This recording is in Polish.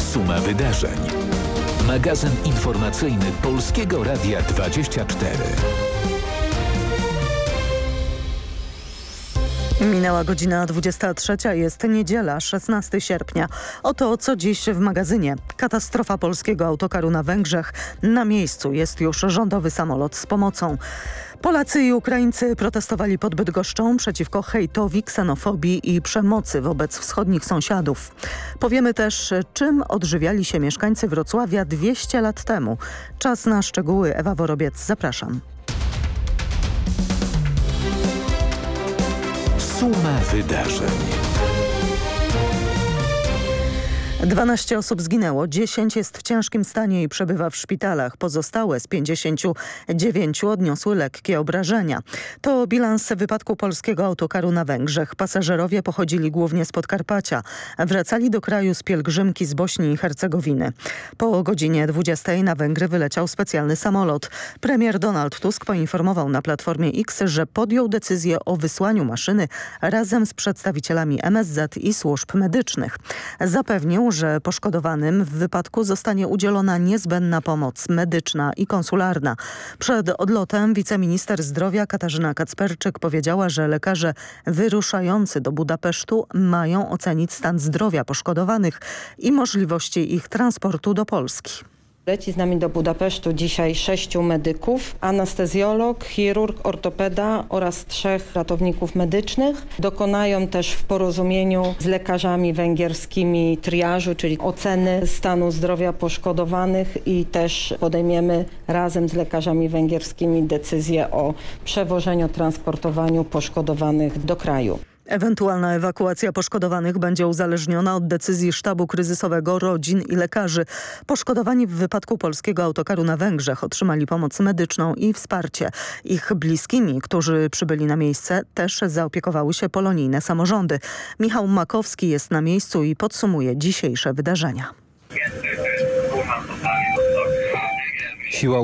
Suma wydarzeń. Magazyn informacyjny Polskiego Radia 24. Minęła godzina 23, jest niedziela, 16 sierpnia. Oto co dziś w magazynie. Katastrofa polskiego autokaru na Węgrzech. Na miejscu jest już rządowy samolot z pomocą. Polacy i Ukraińcy protestowali pod Bydgoszczą przeciwko hejtowi, ksenofobii i przemocy wobec wschodnich sąsiadów. Powiemy też, czym odżywiali się mieszkańcy Wrocławia 200 lat temu. Czas na szczegóły. Ewa Worobiec, zapraszam. Suma wydarzeń. 12 osób zginęło, 10 jest w ciężkim stanie i przebywa w szpitalach. Pozostałe z 59 odniosły lekkie obrażenia. To bilans wypadku polskiego autokaru na Węgrzech. Pasażerowie pochodzili głównie z Podkarpacia. Wracali do kraju z pielgrzymki z Bośni i Hercegowiny. Po godzinie 20 na Węgry wyleciał specjalny samolot. Premier Donald Tusk poinformował na Platformie X, że podjął decyzję o wysłaniu maszyny razem z przedstawicielami MSZ i służb medycznych. Zapewnił, że poszkodowanym w wypadku zostanie udzielona niezbędna pomoc medyczna i konsularna. Przed odlotem wiceminister zdrowia Katarzyna Kacperczyk powiedziała, że lekarze wyruszający do Budapesztu mają ocenić stan zdrowia poszkodowanych i możliwości ich transportu do Polski. Leci z nami do Budapesztu dzisiaj 6 medyków, anestezjolog, chirurg, ortopeda oraz 3 ratowników medycznych. Dokonają też w porozumieniu z lekarzami węgierskimi triażu, czyli oceny stanu zdrowia poszkodowanych i też podejmiemy razem z lekarzami węgierskimi decyzję o przewożeniu, transportowaniu poszkodowanych do kraju. Ewentualna ewakuacja poszkodowanych będzie uzależniona od decyzji sztabu kryzysowego, rodzin i lekarzy. Poszkodowani w wypadku polskiego autokaru na Węgrzech otrzymali pomoc medyczną i wsparcie. Ich bliskimi, którzy przybyli na miejsce, też zaopiekowały się polonijne samorządy. Michał Makowski jest na miejscu i podsumuje dzisiejsze wydarzenia. Siła